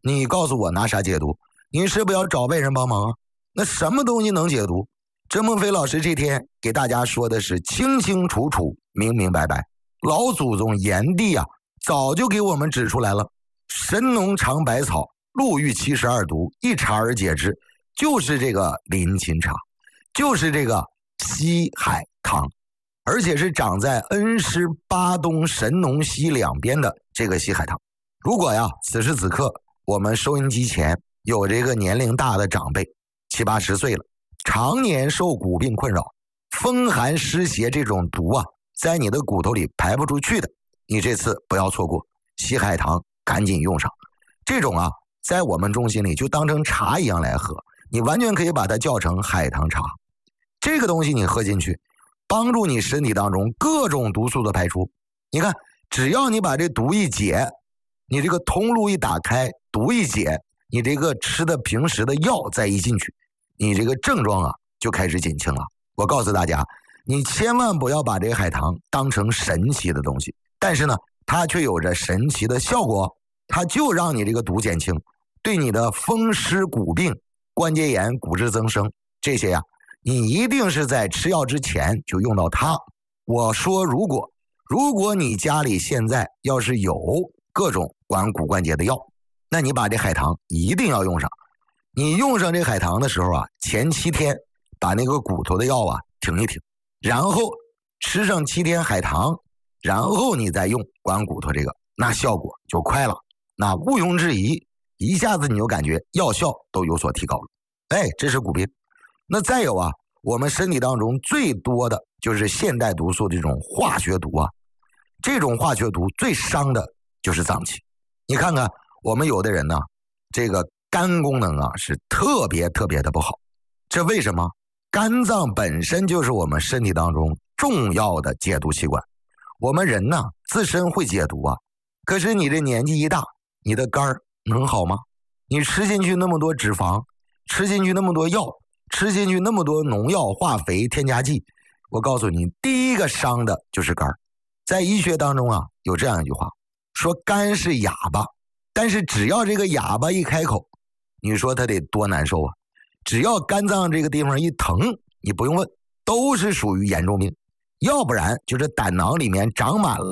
你告诉我拿啥解毒？你是不是要找外人帮忙啊？那什么东西能解毒？甄孟非老师这天给大家说的是清清楚楚、明明白白。老祖宗炎帝啊，早就给我们指出来了，神农尝百草，路遇72毒，一查而解之，就是这个临秦茶，就是这个西海棠，而且是长在恩施巴东神农溪两边的这个西海棠。如果呀，此时此刻我们收音机前有这个年龄大的长辈，70、80岁了，常年受骨病困扰，风寒湿邪这种毒啊，在你的骨头里排不出去的，你这次不要错过西海棠，赶紧用上。这种啊，在我们中心里就当成茶一样来喝，你完全可以把它叫成海棠茶。这个东西你喝进去，帮助你身体当中各种毒素的排出。你看，只要你把这毒一解，你这个通路一打开，毒一解，你这个吃的平时的药再一进去，你这个症状啊就开始减轻了。我告诉大家，你千万不要把这个海棠当成神奇的东西，但是呢，它却有着神奇的效果，它就让你这个毒减轻，对你的风湿骨病、关节炎、骨质增生这些呀，你一定是在吃药之前就用到它。我说如果你家里现在要是有各种管骨关节的药，那你把这海棠一定要用上。你用上这海棠的时候啊，前7天把那个骨头的药啊停一停，然后吃上7天海棠，然后你再用管骨头这个，那效果就快了，那毋庸置疑，一下子你就感觉药效都有所提高了。哎，这是骨病。那再有啊，我们身体当中最多的就是现代毒素这种化学毒啊，这种化学毒最伤的就是脏器。你看看我们有的人呢，这个肝功能啊是特别的不好。这为什么？肝脏本身就是我们身体当中重要的解毒器官。我们人呢自身会解毒啊，可是你这年纪一大，你的肝能好吗？你吃进去那么多脂肪，吃进去那么多药，吃进去那么多农药、化肥、添加剂，我告诉你，第一个伤的就是肝。在医学当中啊，有这样一句话，说肝是哑巴，但是只要这个哑巴一开口，你说他得多难受啊！只要肝脏这个地方一疼，你不用问，都是属于严重病，要不然就是胆囊里面长满了